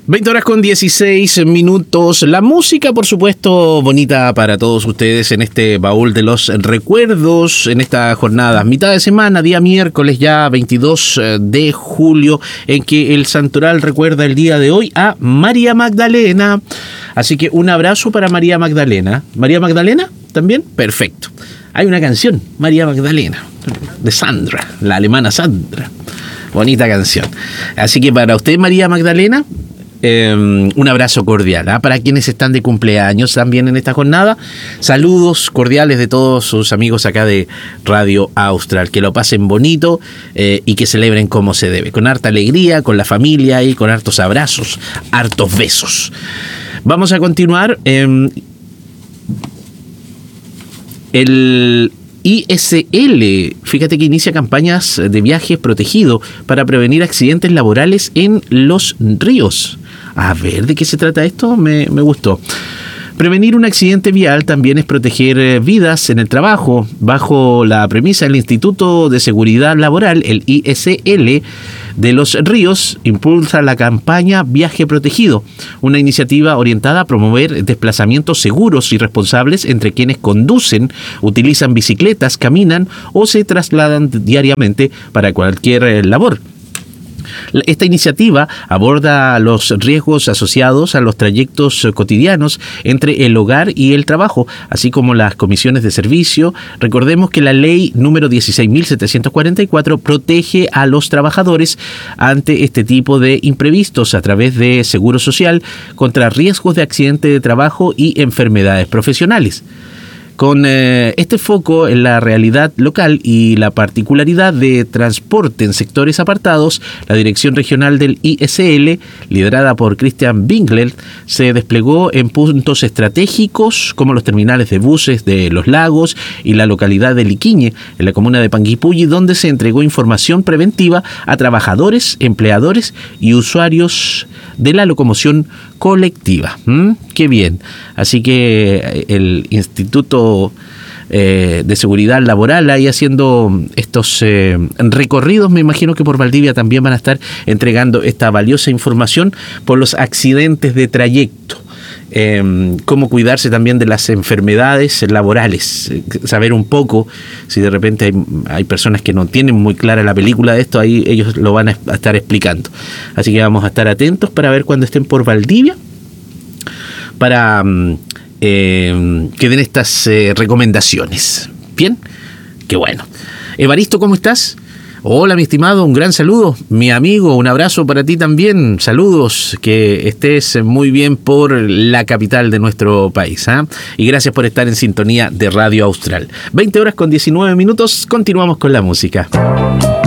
20 horas con 16 minutos. La música, por supuesto, bonita para todos ustedes en este baúl de los recuerdos, en esta jornada, mitad de semana, día miércoles ya 22 de julio, en que el Santoral recuerda el día de hoy a María Magdalena. Así que un abrazo para María Magdalena. ¿María Magdalena también? Perfecto. Hay una canción, María Magdalena, de Sandra, la alemana Sandra. Bonita canción. Así que para usted, María Magdalena, un abrazo cordial, ¿eh? Para quienes están de cumpleaños también en esta jornada, saludos cordiales de todos sus amigos acá de Radio Austral, que lo pasen bonito y que celebren como se debe, con harta alegría, con la familia y con hartos abrazos, hartos besos. Vamos a continuar. El ISL, fíjate que inicia campañas de viajes protegidos para prevenir accidentes laborales en los ríos. A ver, ¿de qué se trata esto? Me gustó. Prevenir un accidente vial también es proteger vidas en el trabajo. Bajo la premisa del Instituto de Seguridad Laboral, el ISL de los Ríos impulsa la campaña Viaje Protegido, una iniciativa orientada a promover desplazamientos seguros y responsables entre quienes conducen, utilizan bicicletas, caminan o se trasladan diariamente para cualquier labor. Esta iniciativa aborda los riesgos asociados a los trayectos cotidianos entre el hogar y el trabajo, así como las comisiones de servicio. Recordemos que la ley número 16.744 protege a los trabajadores ante este tipo de imprevistos a través de seguro social contra riesgos de accidente de trabajo y enfermedades profesionales. Con este foco en la realidad local y la particularidad de transporte en sectores apartados, la Dirección Regional del ISL, liderada por Christian Winkler, se desplegó en puntos estratégicos como los terminales de buses de Los Lagos y la localidad de Liquiñe, en la comuna de Panguipulli, donde se entregó información preventiva a trabajadores, empleadores y usuarios de la locomoción colectiva. ¡Qué bien! Así que el Instituto de Seguridad Laboral ahí haciendo estos recorridos, me imagino que por Valdivia también van a estar entregando esta valiosa información por los accidentes de trayecto. Cómo cuidarse también de las enfermedades laborales, saber un poco si de repente hay personas que no tienen muy clara la película de esto, ahí ellos lo van a estar explicando, así que vamos a estar atentos para ver cuando estén por Valdivia para que den estas recomendaciones. Bien, qué bueno. Evaristo, ¿cómo estás? Hola, mi estimado, un gran saludo. Mi amigo, un abrazo para ti también. Saludos, que estés muy bien por la capital de nuestro país, ¿eh? Y gracias por estar en sintonía de Radio Austral. 20 horas con 19 minutos, continuamos con la música.